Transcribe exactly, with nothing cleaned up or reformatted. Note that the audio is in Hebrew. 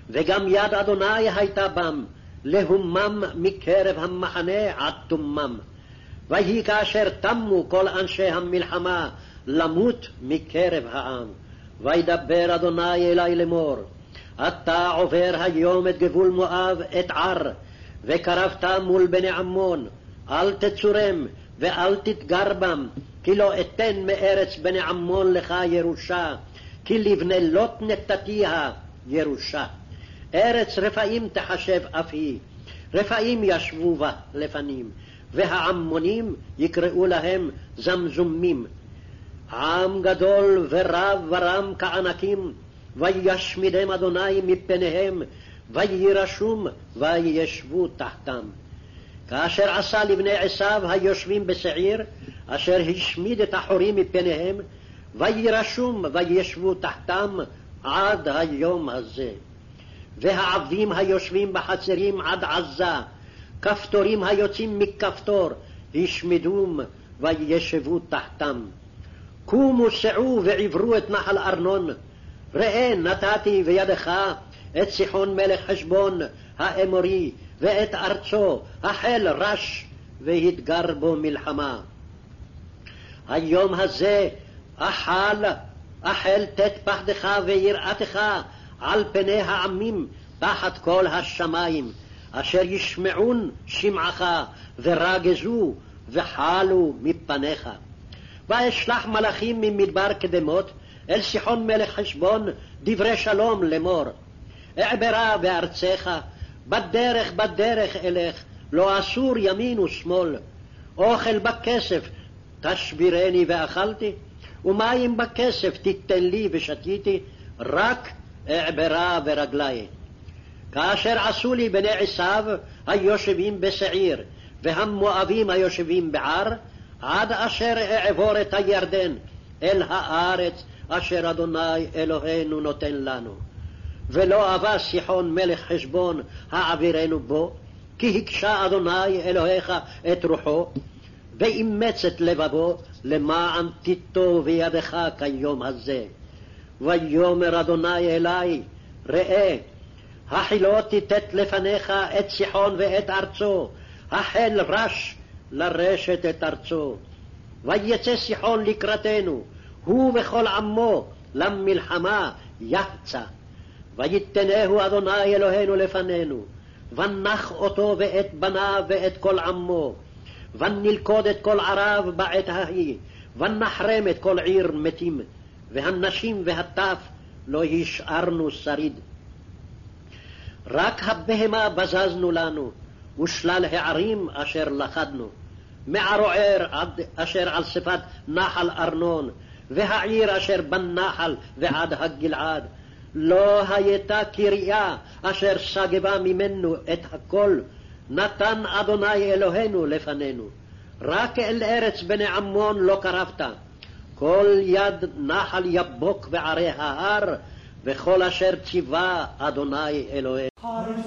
וגם יד אדוני הייתה בם, להומם מקרב המחנה עד תומם. ויהי כאשר תמו כל אנשי המלחמה למות מקרב העם. וידבר אדוני אלי לאמור, אתה עובר היום את גבול מואב את ער, וקרבת מול בני עמון, אל תצורם ואל תתגר בם, כי לא אתן מארץ בני עמון לך ירושה, כי לבני לוט נתתיה ירושה. ארץ רפאים תחשב אף היא, רפאים ישבו בה לפנים, והעמונים יקראו להם זמזומים. עם גדול ורב ורם כענקים, וישמידם אדוני מפניהם, וירשום וישבו תחתם. כאשר עשה לבני עשיו היושבים בשעיר, אשר השמיד את החורים מפניהם, וירשום וישבו תחתם עד היום הזה. והעבים היושבים בחצרים עד עזה, כפתורים היוצאים מכפתור, השמידום וישבו תחתם. קומו סעו ועברו את נחל ארנון, ראה נתתי בידך את סיחון מלך חשבון האמורי, ואת ארצו החל רש, והתגר בו מלחמה. היום הזה אכל, החל תת פחדך ויראתך על פני העמים תחת כל השמיים, אשר ישמעון שמעך ורגזו וחלו מפניך. ואשלח מלאכים ממדבר קדמות אל סיחון מלך חשבון דברי שלום לאמור, אעברה בארצך, בדרך בדרך אלך, לא אסור ימין ושמאל. אוכל בכסף תשבירני ואכלתי, ומים בכסף תיתן לי ושתיתי, רק אעברה ברגלי. כאשר עשו לי בני עשיו היושבים בשעיר, והמואבים היושבים בער, עד אשר אעבור את הירדן אל הארץ אשר אדוני אלוהינו נותן לנו. ולא אבא סיחון מלך חשבון העבירנו בו, כי הקשה אדוני אלוהיך את רוחו, ואימץ את לבבו למען תיטו בידך כיום הזה. ויאמר אדוני אלי, ראה, החילו תיתת לפניך את סיחון ואת ארצו, החל רש לרשת את ארצו. ויצא סיחון לקראתנו, הוא וכל עמו למלחמה יחצה. ויתנהו אדוני אלוהינו לפנינו, ונח אותו ואת בניו ואת כל עמו, ונלכוד את כל ערב בעת ההיא, ונחרם את כל עיר מתים, והנשים והטף לא השארנו שריד. רק הבהמה בזזנו לנו, ושלל הערים אשר לכדנו, מערוער עד אשר על שפת נחל ארנון, והעיר אשר בנחל ועד הגלעד. לא הייתה קריה אשר סגבה ממנו את הכל, נתן אדוני אלוהינו לפנינו. רק אל ארץ בני עמון לא קרבת, כל יד נחל יבוק בערי ההר, וכל אשר ציווה אדוני אלוהינו.